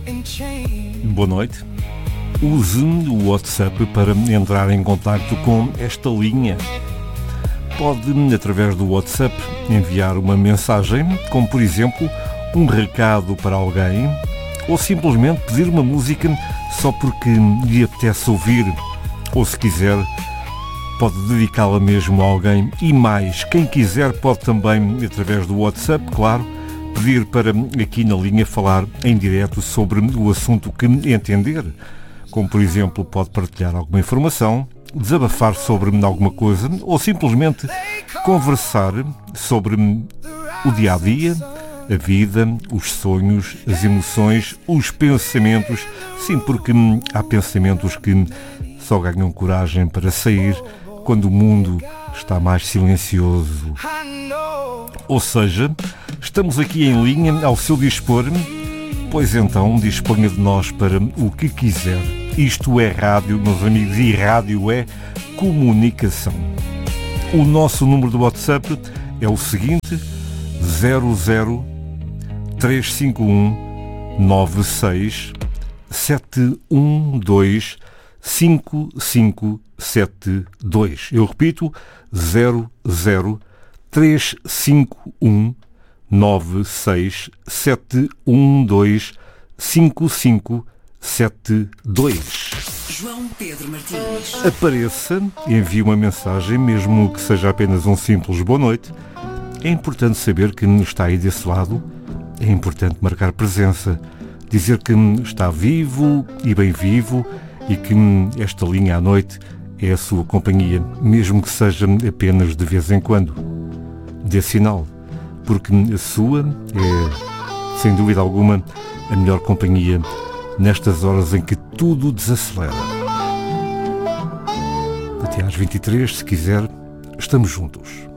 Boa noite. Use o WhatsApp para entrar em contacto com esta linha. Pode, através do WhatsApp, enviar uma mensagem, como por exemplo, um recado para alguém, ou simplesmente pedir uma música só porque lhe apetece ouvir, ou se quiser, pode dedicá-la mesmo a alguém. E mais, quem quiser pode também, através do WhatsApp, claro, pedir para aqui na linha falar em direto sobre o assunto que entender. Como, por exemplo, pode partilhar alguma informação, desabafar sobre alguma coisa ou simplesmente conversar sobre o dia-a-dia, a vida, os sonhos, as emoções, os pensamentos. Sim, porque há pensamentos que só ganham coragem para sair quando o mundo está mais silencioso. Ou seja, estamos aqui em linha ao seu dispor, pois então disponha de nós para o que quiser. Isto é rádio, meus amigos, e rádio é comunicação. O nosso número do WhatsApp é o seguinte: 00351 96 712 5572. Eu repito, 00351 96 712 5572. João Pedro Martins. Apareça e envie uma mensagem, mesmo que seja apenas um simples boa noite. É importante saber que está aí desse lado. É importante marcar presença, dizer que está vivo e bem vivo e que esta linha à noite é a sua companhia, mesmo que seja apenas de vez em quando. Dê sinal, porque a sua é, sem dúvida alguma, a melhor companhia nestas horas em que tudo desacelera. Até às 23, se quiser, estamos juntos.